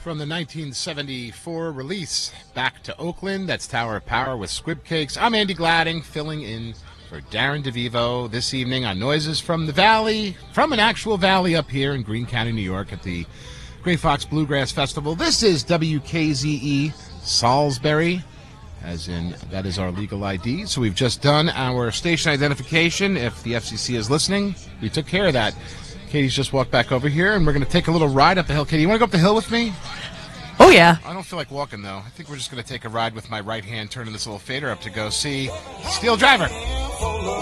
from the 1974 release, Back to Oakland. That's Tower of Power with Squib Cakes. I'm Andy Gladding, filling in for Darren DeVivo this evening on Noises from the Valley, from an actual valley up here in Greene County, New York at the Gray Fox Bluegrass Festival. This is WKZE Salisbury, as in that is our legal ID. So we've just done our station identification. If the FCC is listening, we took care of that. Katie's just walked back over here, and we're going to take a little ride up the hill. Katie, you want to go up the hill with me? Oh, yeah. I don't feel like walking, though. I think we're just going to take a ride with my right hand, turning this little fader up to go see Steel Driver.